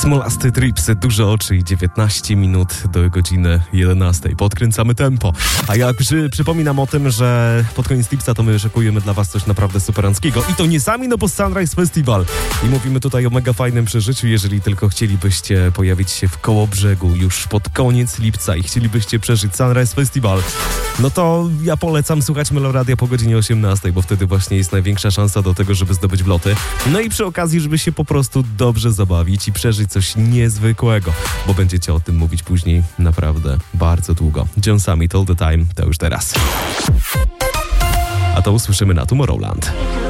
Smolasty Trips, duże oczy i 19 minut do godziny 11. Podkręcamy tempo. A jak przypominam o tym, że pod koniec Tripsa to my szykujemy dla was coś naprawdę superanckiego. I to nie sami, no bo Sunrise Festival. I mówimy tutaj o mega fajnym przeżyciu. Jeżeli tylko chcielibyście pojawić się w Kołobrzegu już pod koniec lipca i chcielibyście przeżyć Sunrise Festival, no to ja polecam słuchać Meloradia po godzinie 18, bo wtedy właśnie jest największa szansa do tego, żeby zdobyć wloty. No i przy okazji, żeby się po prostu dobrze zabawić i przeżyć coś niezwykłego, bo będziecie o tym mówić później naprawdę bardzo długo. John Summit All The Time to już teraz. A to usłyszymy na Tomorrowland.